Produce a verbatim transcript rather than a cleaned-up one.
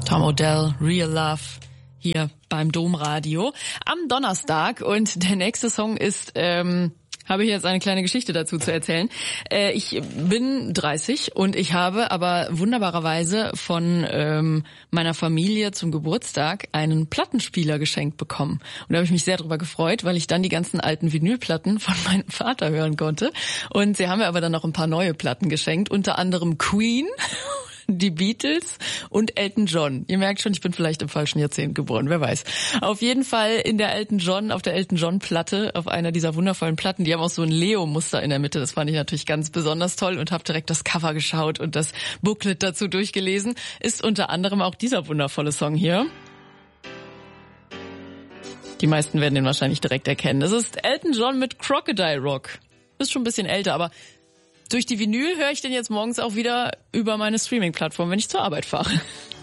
Tom Odell, Real Love, hier beim Domradio am Donnerstag. Und der nächste Song ist, ähm, habe ich jetzt eine kleine Geschichte dazu zu erzählen. Äh, ich bin dreißig und ich habe aber wunderbarerweise von ähm, meiner Familie zum Geburtstag einen Plattenspieler geschenkt bekommen. Und da habe ich mich sehr drüber gefreut, weil ich dann die ganzen alten Vinylplatten von meinem Vater hören konnte. Und sie haben mir aber dann noch ein paar neue Platten geschenkt, unter anderem Queen, die Beatles und Elton John. Ihr merkt schon, ich bin vielleicht im falschen Jahrzehnt geboren, wer weiß. Auf jeden Fall in der Elton John, auf der Elton John Platte, auf einer dieser wundervollen Platten, die haben auch so ein Leo-Muster in der Mitte. Das fand ich natürlich ganz besonders toll und habe direkt das Cover geschaut und das Booklet dazu durchgelesen. Ist unter anderem auch dieser wundervolle Song hier. Die meisten werden den wahrscheinlich direkt erkennen. Das ist Elton John mit Crocodile Rock. Ist schon ein bisschen älter, aber durch die Vinyl höre ich den jetzt morgens auch wieder über meine Streaming-Plattform, wenn ich zur Arbeit fahre.